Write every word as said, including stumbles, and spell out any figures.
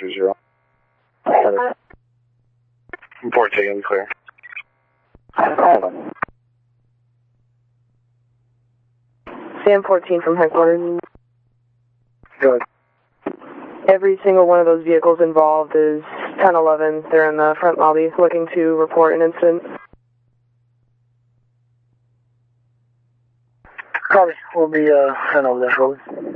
three zero. Report taken, clear. Sam fourteen from headquarters. Good. Every single one of those vehicles involved is ten eleven. They're in the front lobby looking to report an incident. Copy. We'll be uh, heading over there shortly.